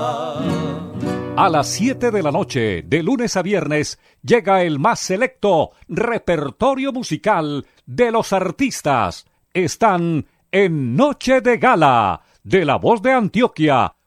A las 7 de la noche, de lunes a viernes, llega el más selecto repertorio musical de los artistas. Están en Noche de Gala, de La Voz de Antioquia,